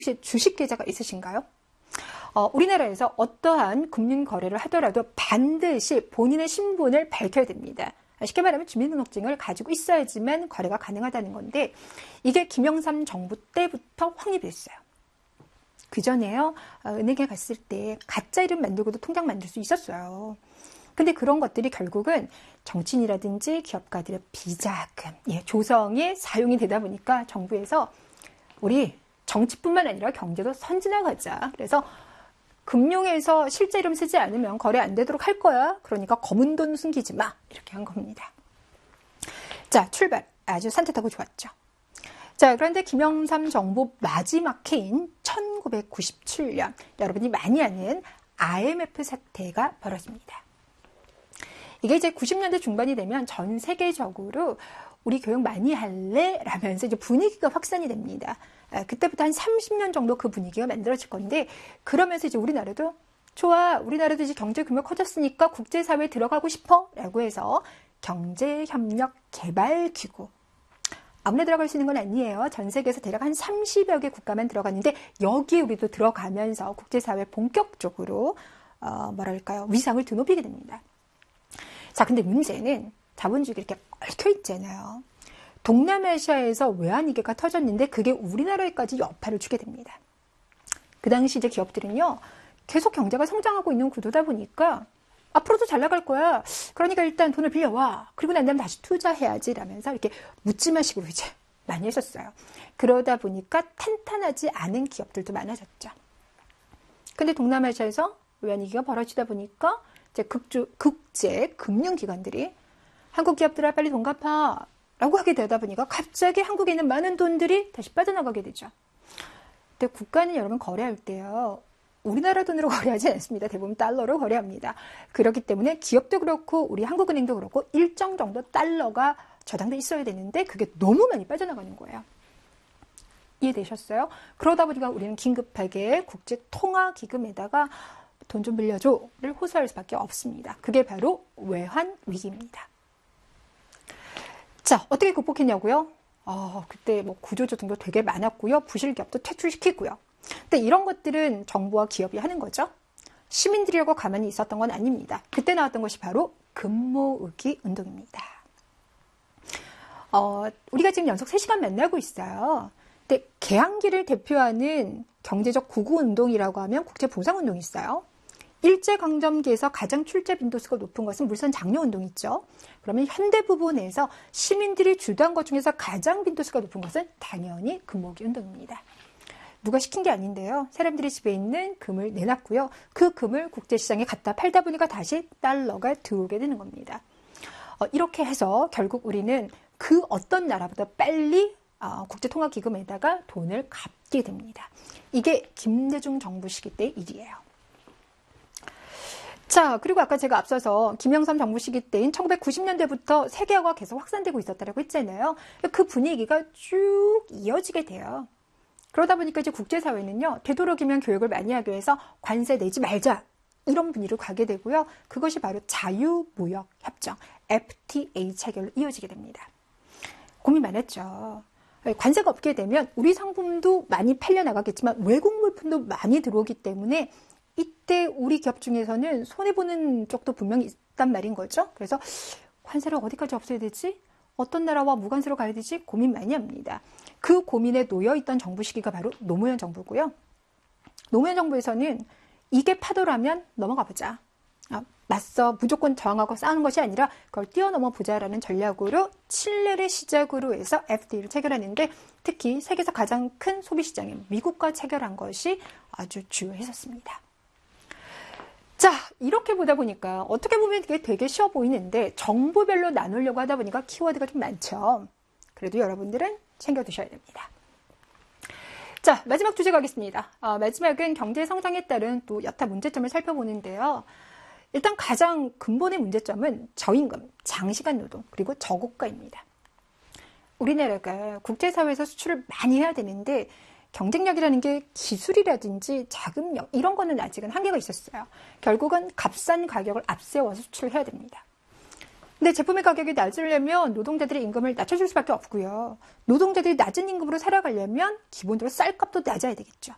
혹시 주식 계좌가 있으신가요? 우리나라에서 어떠한 금융 거래를 하더라도 반드시 본인의 신분을 밝혀야 됩니다. 쉽게 말하면 주민등록증을 가지고 있어야지만 거래가 가능하다는 건데 이게 김영삼 정부 때부터 확립이 됐어요. 그전에요. 은행에 갔을 때 가짜 이름 만들고도 통장 만들 수 있었어요. 근데 그런 것들이 결국은 정치인이라든지 기업가들의 비자금, 조성에 사용이 되다 보니까 정부에서 우리 정치뿐만 아니라 경제도 선진화가자. 그래서 금융에서 실제 이름 쓰지 않으면 거래 안 되도록 할 거야. 그러니까 검은 돈 숨기지 마. 이렇게 한 겁니다. 자, 출발. 아주 산뜻하고 좋았죠. 자, 그런데 김영삼 정부 마지막 해인 1997년 여러분이 많이 아는 IMF 사태가 벌어집니다. 이게 이제 90년대 중반이 되면 전 세계적으로 우리 교육 많이 할래? 라면서 이제 분위기가 확산이 됩니다. 그때부터 한 30년 정도 그 분위기가 만들어질 건데 그러면서 이제 우리나라도 좋아. 우리나라도 이제 경제 규모 커졌으니까 국제사회에 들어가고 싶어. 라고 해서 경제협력개발기구. 아무나 들어갈 수 있는 건 아니에요. 전 세계에서 대략 한 30여 개 국가만 들어갔는데 여기에 우리도 들어가면서 국제사회 본격적으로 위상을 드높이게 됩니다. 자, 근데 문제는 자본주의가 이렇게 얽혀 있잖아요. 동남아시아에서 외환위기가 터졌는데 그게 우리나라에까지 여파를 주게 됩니다. 그 당시 이제 기업들은요, 계속 경제가 성장하고 있는 구도다 보니까 앞으로도 잘 나갈 거야. 그러니까 일단 돈을 빌려와. 그리고 난 다음에 다시 투자해야지. 라면서 이렇게 묻지마식으로 이제 많이 했었어요. 그러다 보니까 탄탄하지 않은 기업들도 많아졌죠. 근데 동남아시아에서 외환위기가 벌어지다 보니까 이제 국제 금융기관들이 한국 기업들아 빨리 돈 갚아 라고 하게 되다 보니까 갑자기 한국에 있는 많은 돈들이 다시 빠져나가게 되죠. 근데 국가는 여러분 거래할 때요. 우리나라 돈으로 거래하지 않습니다. 대부분 달러로 거래합니다. 그렇기 때문에 기업도 그렇고 우리 한국은행도 그렇고 일정 정도 달러가 저장돼 있어야 되는데 그게 너무 많이 빠져나가는 거예요. 이해되셨어요? 그러다 보니까 우리는 긴급하게 국제통화기금에다가 돈 좀 빌려줘를 호소할 수밖에 없습니다. 그게 바로 외환위기입니다. 자, 어떻게 극복했냐고요? 그때 구조조정도 되게 많았고요. 부실기업도 퇴출시키고요. 근데 이런 것들은 정부와 기업이 하는 거죠. 시민들이라고 가만히 있었던 건 아닙니다. 그때 나왔던 것이 바로 금모으기 운동입니다. 우리가 지금 연속 3시간 만나고 있어요. 근데 개항기를 대표하는 경제적 구구운동이라고 하면 국제보상운동이 있어요. 일제강점기에서 가장 출제 빈도수가 높은 것은 물선 장려운동이 있죠. 그러면 현대 부분에서 시민들이 주도한 것 중에서 가장 빈도수가 높은 것은 당연히 금모으기 운동입니다. 누가 시킨 게 아닌데요. 사람들이 집에 있는 금을 내놨고요. 그 금을 국제시장에 갖다 팔다 보니까 다시 달러가 들어오게 되는 겁니다. 이렇게 해서 결국 우리는 그 어떤 나라보다 빨리 국제통화기금에다가 돈을 갚게 됩니다. 이게 김대중 정부 시기 때 일이에요. 자, 그리고 아까 제가 앞서서 김영삼 정부 시기 때인 1990년대부터 세계화가 계속 확산되고 있었다고 했잖아요. 그 분위기가 쭉 이어지게 돼요. 그러다 보니까 이제 국제사회는요, 되도록이면 교육을 많이 하기 위해서 관세 내지 말자. 이런 분위기로 가게 되고요. 그것이 바로 자유무역협정, FTA 체결로 이어지게 됩니다. 고민 많았죠. 관세가 없게 되면 우리 상품도 많이 팔려나가겠지만 외국 물품도 많이 들어오기 때문에 이때 우리 기업 중에서는 손해보는 쪽도 분명히 있단 말인 거죠. 그래서 관세를 어디까지 없애야 되지? 어떤 나라와 무관세로 가야 되지? 고민 많이 합니다. 그 고민에 놓여있던 정부 시기가 바로 노무현 정부고요. 노무현 정부에서는 이게 파도라면 넘어가 보자. 맞서 무조건 저항하고 싸우는 것이 아니라 그걸 뛰어넘어 보자라는 전략으로 칠레를 시작으로 해서 FTA를 체결하는데 특히 세계에서 가장 큰 소비시장인 미국과 체결한 것이 아주 주요했었습니다. 자, 이렇게 보다 보니까 어떻게 보면 이게 되게 쉬워 보이는데 정부별로 나누려고 하다 보니까 키워드가 좀 많죠. 그래도 여러분들은 챙겨두셔야 됩니다. 자, 마지막 주제 가겠습니다. 마지막은 경제 성장에 따른 또 여타 문제점을 살펴보는데요. 일단 가장 근본의 문제점은 저임금, 장시간 노동, 그리고 저고가입니다. 우리나라가 국제사회에서 수출을 많이 해야 되는데 경쟁력이라는 게 기술이라든지 자금력 이런 거는 아직은 한계가 있었어요. 결국은 값싼 가격을 앞세워서 수출을 해야 됩니다. 근데 제품의 가격이 낮으려면 노동자들의 임금을 낮춰줄 수밖에 없고요. 노동자들이 낮은 임금으로 살아가려면 기본적으로 쌀값도 낮아야 되겠죠.